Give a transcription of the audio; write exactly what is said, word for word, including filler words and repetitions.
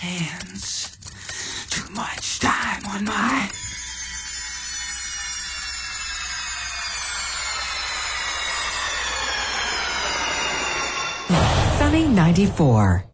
hands. Too much time on my... Sunny ninety-four.